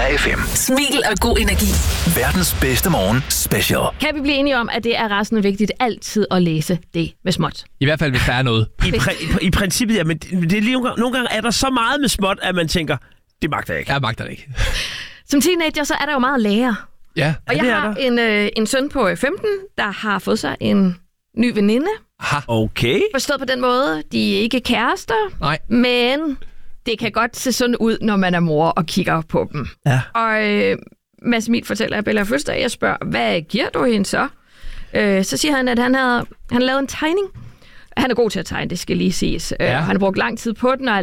FM. Smil og god energi. Verdens bedste morgen special. Kan vi blive enige om, at det er resten vigtigt altid at læse det med småt? I hvert fald, hvis der er noget. I princippet, ja, men det er lige nogle gange er der så meget med småt, at man tænker, det magter jeg ikke. Jeg magter det ikke. Som teenager, så er der jo meget at lære. Ja. Og jeg har en søn på 15, der har fået sig en ny veninde. Aha. Okay. Forstået på den måde, de er ikke kærester, Nej. men det kan godt se sådan ud, når man er mor og kigger på dem. Ja. Og Mads Emil fortæller, at Bella fødselsdag, jeg spørger, hvad giver du hende så? Så siger han, at han lavet en tegning. Han er god til at tegne, det skal lige siges. Han har brugt lang tid på den, og